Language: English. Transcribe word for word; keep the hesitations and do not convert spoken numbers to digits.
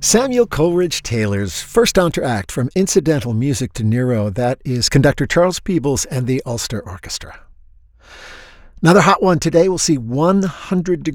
Samuel Coleridge Taylor's first entr'acte from Incidental Music to Nero. That is conductor Charles Peebles and the Ulster Orchestra. Another hot one today. We'll see one hundred degrees.